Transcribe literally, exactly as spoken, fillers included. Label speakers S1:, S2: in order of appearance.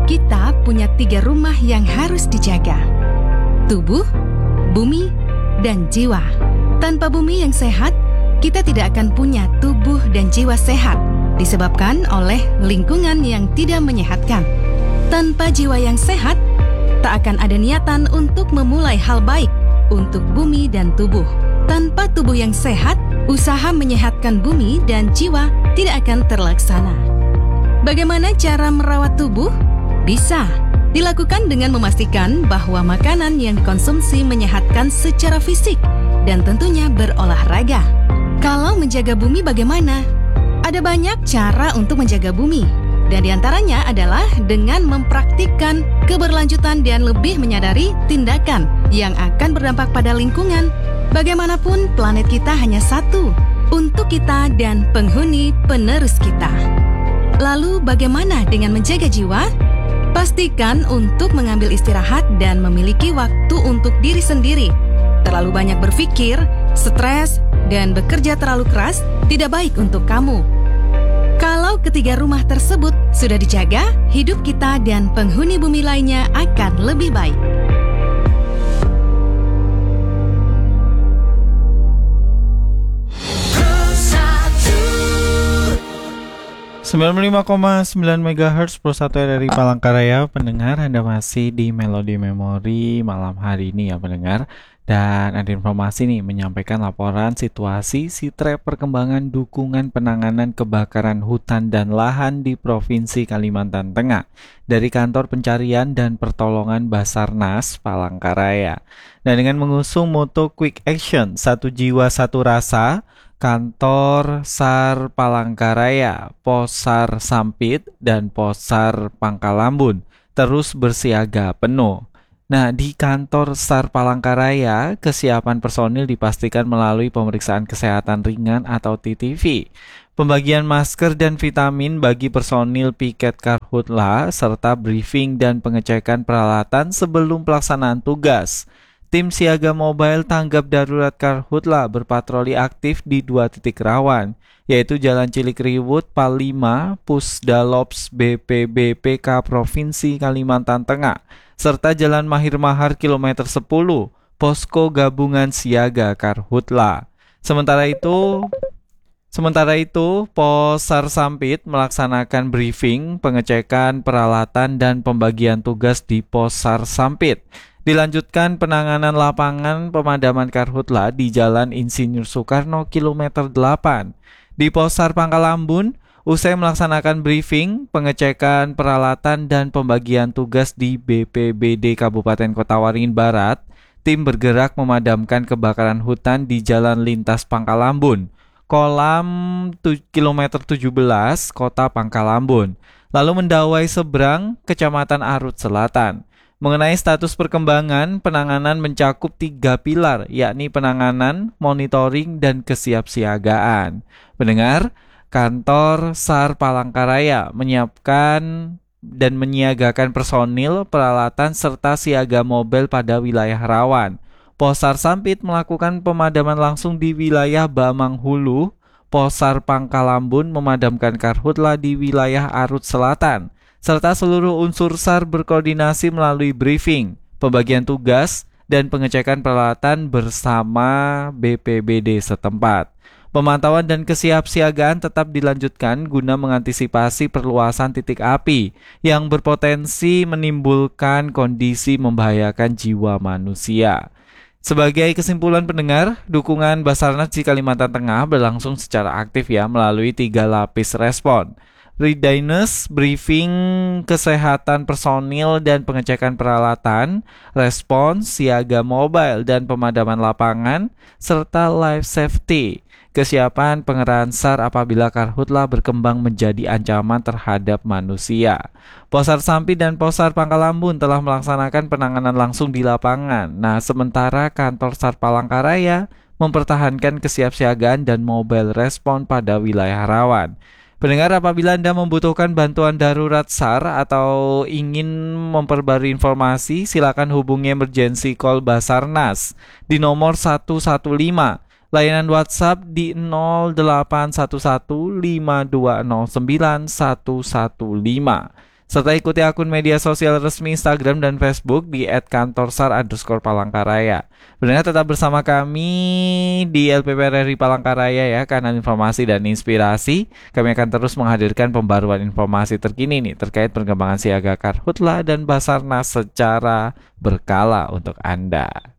S1: Kita punya tiga rumah yang harus dijaga: tubuh, bumi, dan jiwa. Tanpa bumi yang sehat, kita tidak akan punya tubuh dan jiwa sehat, disebabkan oleh lingkungan yang tidak menyehatkan. Tanpa jiwa yang sehat, tak akan ada niatan untuk memulai hal baik untuk bumi dan tubuh. Tanpa tubuh yang sehat, usaha menyehatkan bumi dan jiwa tidak akan terlaksana. Bagaimana cara merawat tubuh? Bisa dilakukan dengan memastikan bahwa makanan yang dikonsumsi menyehatkan secara fisik dan tentunya berolahraga. Kalau menjaga bumi bagaimana? Ada banyak cara untuk menjaga bumi, dan diantaranya adalah dengan mempraktikkan keberlanjutan dan lebih menyadari tindakan yang akan berdampak pada lingkungan. Bagaimanapun, planet kita hanya satu, untuk kita dan penghuni penerus kita. Lalu bagaimana dengan menjaga jiwa? Pastikan untuk mengambil istirahat dan memiliki waktu untuk diri sendiri. Terlalu banyak berpikir, stres, dan bekerja terlalu keras tidak baik untuk kamu. Kalau ketiga rumah tersebut sudah dijaga, hidup kita dan penghuni bumi lainnya akan lebih baik.
S2: sembilan puluh lima koma sembilan megahertz Pro satu R R I Palangkaraya. Pendengar, Anda masih di Melodi Memori malam hari ini ya pendengar. Dan ada informasi nih menyampaikan laporan situasi sitre perkembangan dukungan penanganan kebakaran hutan dan lahan di Provinsi Kalimantan Tengah dari Kantor Pencarian dan Pertolongan Basarnas Palangkaraya. Dan dengan mengusung moto Quick Action, Satu Jiwa Satu Rasa, Kantor SAR Palangkaraya, Posar Sampit, dan Posar Pangkalambun terus bersiaga penuh. Nah, di kantor SAR Palangkaraya, kesiapan personil dipastikan melalui pemeriksaan kesehatan ringan atau T T V, pembagian masker dan vitamin bagi personil piket Karhutla, serta briefing dan pengecekan peralatan sebelum pelaksanaan tugas. Tim siaga mobile tanggap darurat Karhutla berpatroli aktif di dua titik rawan, yaitu Jalan Cilikriwut, Pal lima, Pusdalops B P B P K Provinsi Kalimantan Tengah, serta Jalan Mahir Mahar kilometer sepuluh, Posko Gabungan Siaga Karhutla. Sementara itu, sementara itu, Posar Sampit melaksanakan briefing, pengecekan peralatan dan pembagian tugas di Posar Sampit. Dilanjutkan penanganan lapangan pemadaman Karhutla di Jalan Insinyur Soekarno kilometer delapan. Di Posar Pangkalambun, usai melaksanakan briefing, pengecekan peralatan dan pembagian tugas di B P B D Kabupaten Kota Waringin Barat, tim bergerak memadamkan kebakaran hutan di Jalan Lintas Pangkalambun, Kolam kilometer tujuh belas, Kota Pangkalambun, lalu mendawai seberang, Kecamatan Arut Selatan. Mengenai status perkembangan, penanganan mencakup tiga pilar, yakni penanganan, monitoring, dan kesiapsiagaan. Pendengar, Kantor SAR Palangkaraya menyiapkan dan menyiagakan personil, peralatan, serta siaga mobil pada wilayah rawan. Posar Sampit melakukan pemadaman langsung di wilayah Bamang Hulu. Posar Pangkalambun memadamkan Karhutla di wilayah Arut Selatan, serta seluruh unsur SAR berkoordinasi melalui briefing, pembagian tugas, dan pengecekan peralatan bersama B P B D setempat. Pemantauan dan kesiapsiagaan tetap dilanjutkan guna mengantisipasi perluasan titik api yang berpotensi menimbulkan kondisi membahayakan jiwa manusia. Sebagai kesimpulan pendengar, dukungan Basarnas di Kalimantan Tengah berlangsung secara aktif ya melalui tiga lapis respon. Readiness, briefing kesehatan personil dan pengecekan peralatan, respons, siaga mobile dan pemadaman lapangan, serta life safety, kesiapan pengerahan SAR apabila Karhutla berkembang menjadi ancaman terhadap manusia. Posar Sampit dan Posar Pangkalambun telah melaksanakan penanganan langsung di lapangan. Nah, sementara kantor SAR Palangkaraya mempertahankan kesiapsiagaan dan mobile respon pada wilayah rawan. Pendengar, apabila Anda membutuhkan bantuan darurat SAR atau ingin memperbarui informasi, silakan hubungi emergency call Basarnas di nomor satu satu lima. Layanan WhatsApp di nol delapan satu satu lima dua nol sembilan satu satu lima. Serta ikuti akun media sosial resmi Instagram dan Facebook di et kantorsar underscore palangkaraya. Pendengar tetap bersama kami di L P P R R I Palangkaraya ya, karena informasi dan inspirasi. Kami akan terus menghadirkan pembaruan informasi terkini nih terkait perkembangan siaga Karhutla dan Basarnas secara berkala untuk Anda.